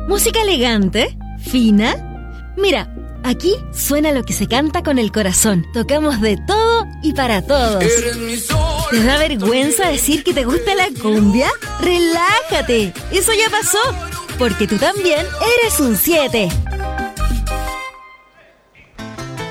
¿Música elegante? ¿Fina? Mira, aquí suena lo que se canta con el corazón. Tocamos de todo y para todos. ¿Te da vergüenza decir que te gusta la cumbia? ¡Relájate! Eso ya pasó, porque tú también eres un 7.